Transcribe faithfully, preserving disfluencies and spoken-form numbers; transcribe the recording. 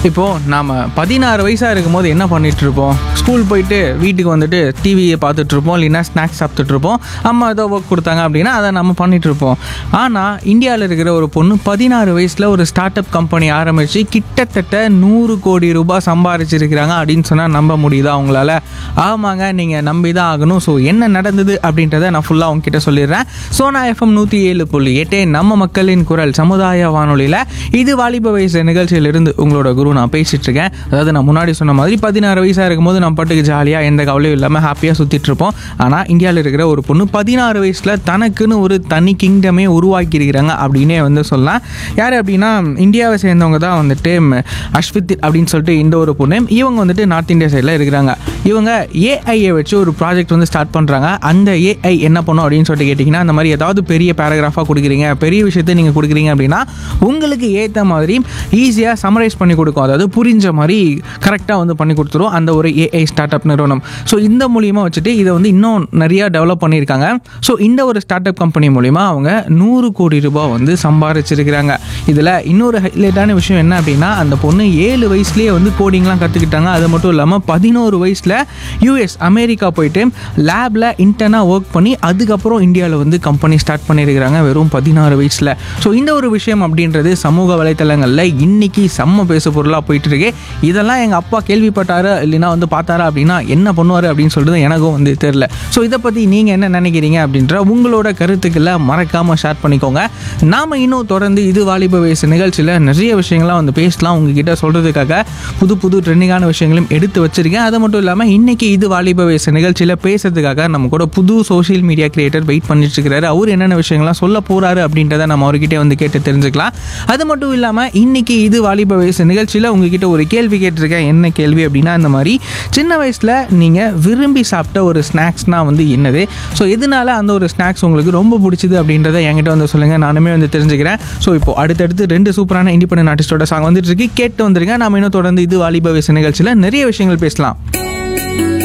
இப்போது நாம் பதினாறு வயசாக இருக்கும்போது என்ன பண்ணிகிட்ருப்போம்? ஸ்கூல் போயிட்டு வீட்டுக்கு வந்துட்டு டிவியை பார்த்துட்ருப்போம், இல்லைன்னா ஸ்நாக்ஸ் சாப்பிட்டுட்ருப்போம். அம்மா ஏதோ ஒர்க் கொடுத்தாங்க அப்படின்னா அதை நம்ம பண்ணிகிட்ருப்போம். ஆனால் இந்தியாவில் இருக்கிற ஒரு பொண்ணு பதினாறு வயசில் ஒரு ஸ்டார்ட் அப் கம்பெனி ஆரம்பித்து கிட்டத்தட்ட நூறு கோடி ரூபாய் சம்பாரிச்சிருக்கிறாங்க அப்படின்னு சொன்னால் நம்ப முடியுதா அவங்களால? ஆமாங்க, நீங்கள் நம்பி தான் ஆகணும். ஸோ என்ன நடந்தது அப்படின்றத நான் ஃபுல்லாக உங்ககிட்ட சொல்லிடுறேன். சோனா எஃப்எம் நூற்றி ஏழு புள்ளி எட்டு நம்ம மக்களின் குரல் சமுதாய வானொலியில் இது வாலிப வயசு நிகழ்ச்சியிலிருந்து உங்களோட குரு நான் பேசிட்டு இருக்கேன். அதாவது நான் முன்னாடி சொன்ன மாதிரி பதினாறு வயசாக இருக்கும்போது நம்ம பாட்டுக்கு ஜாலியாக எந்த கவலையும் இல்லாமல் ஹாப்பியாக சுற்றிட்டு இருப்போம். ஆனால் இந்தியாவில் இருக்கிற ஒரு பொண்ணு பதினாறு வயசில் தனக்குன்னு ஒரு தனி கிங்டமே உருவாக்கி இருக்கிறாங்க அப்படின்னே வந்து சொல்லலாம். யார் அப்படின்னா இந்தியாவை சேர்ந்தவங்க தான் வந்துட்டு அஸ்வித் அப்படின்னு சொல்லிட்டு இந்த ஒரு பொண்ணு. இவங்க வந்துட்டு நார்த் இந்தியா சைடில் இருக்கிறாங்க. இவங்க ஏஐயை வச்சு ஒரு ப்ராஜெக்ட் வந்து ஸ்டார்ட் பண்ணுறாங்க. அந்த ஏஐ என்ன பண்ணும் அப்படின்னு சொல்லிட்டு கேட்டிங்கன்னா, அந்த மாதிரி ஏதாவது பெரிய பேராகிராஃபாக கொடுக்குறீங்க, பெரிய விஷயத்தை நீங்கள் கொடுக்குறீங்க அப்படின்னா உங்களுக்கு ஏற்ற மாதிரி ஈஸியாக சமரைஸ் பண்ணி கொடுக்கும். அதாவது புரிஞ்ச மாதிரி கரெக்டாக வந்து பண்ணி கொடுத்துரும் அந்த ஒரு ஏஐ ஸ்டார்ட் அப் நிறுவனம். ஸோ இந்த மூலியமாக வச்சுட்டு இதை வந்து இன்னும் நிறையா டெவலப் பண்ணியிருக்காங்க. ஸோ இந்த ஒரு ஸ்டார்ட் அப் கம்பெனி மூலிமா அவங்க நூறு கோடி ரூபாய் வந்து சம்பாதிச்சிருக்கிறாங்க. இதில் இன்னொரு ஹைலைட்டான விஷயம் என்ன அப்படின்னா, அந்த பொண்ணு ஏழு வயசுலேயே வந்து கோடிங்லாம் கற்றுக்கிட்டாங்க. அது மட்டும் இல்லாமல் பதினோரு வயசில் யூஎஸ் அமெரிக்கா போயிட்டு லேபில் இன்டர்னாக ஒர்க் பண்ணி அதுக்கப்புறம் இந்தியாவில் வந்து கம்பெனி ஸ்டார்ட் பண்ணியிருக்கிறாங்க வெறும் பதினாறு வயசில். ஸோ இந்த ஒரு விஷயம் அப்படின்றது சமூக வலைத்தளங்களில் இன்னைக்கு செம்ம பேசு பொருளாக போயிட்டு இருக்கு. இதெல்லாம் எங்கள் அப்பா கேள்விப்பட்டாரு இல்லைன்னா வந்து பார்த்தாரா அப்படின்னா என்ன பண்ணுவார் அப்படின்னு சொல்லிட்டு எனக்கும் வந்து தெரில. ஸோ இதை பற்றி நீங்கள் என்ன நினைக்கிறீங்க அப்படின்ற உங்களோட கருத்துக்களை மறக்காமல் ஷேர் பண்ணிக்கோங்க. நாம் இன்னும் தொடர்ந்து இது வாலிப வயசு நிகழ்ச்சியில் நிறைய விஷயங்கள்லாம் வந்து பேசலாம். உங்ககிட்ட சொல்கிறதுக்காக புது புது ட்ரெண்டிங்கான விஷயங்களும் எடுத்து வச்சுருக்கேன். அது மட்டும் இல்லாமல் இன்றைக்கி இது வாலிப வயசு நிகழ்ச்சியில் பேசுறதுக்காக நம்ம கூட புது சோஷியல் மீடியா கிரியேட்டர் வெயிட் பண்ணிட்டு இருக்கிறாரு. அவர் என்னென்ன விஷயங்கள்லாம் சொல்ல போகிறாரு அப்படின்றத நம்ம அவர்கிட்ட வந்து கேட்டு தெரிஞ்சுக்கலாம். அது மட்டும் இல்லாமல் இன்றைக்கி இது வாலிப வயசு நிகழ்ச்சியில் உங்ககிட்ட ஒரு கேள்வி கேட்டிருக்கேன். என்ன கேள்வி அப்படின்னா, இந்த மாதிரி சின்ன வயசில் நீங்கள் விரும்பி சாப்பிட்ட ஒரு ஸ்நாக்ஸ்னால் வந்து என்னது? ஸோ எதனால அந்த ஒரு ஸ்நாக்ஸ் உங்களுக்கு ரொம்ப பிடிச்சிது அப்படின்றத என்கிட்ட வந்து சொல்லுங்கள், நானுமே வந்து தெரிஞ்சுக்கிறேன். ஸோ இப்போ அடுத்தடுத்து ரெண்டு சூப்பரான இண்டிபெண்டன்ட் ஆர்டிஸ்டோட சாங் வந்துட்டு இருக்கு, கேட்டு வந்துருங்க. நாம இன்னும் தொடர்ந்து இது வாலிப வயசு நிகழ்ச்சியில் நிறைய விஷயங்கள் பேசலாம்.